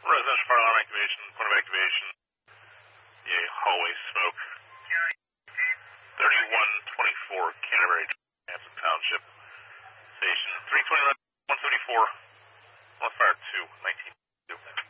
Residential fire alarm activation, point of activation. Yeah, hallway smoke.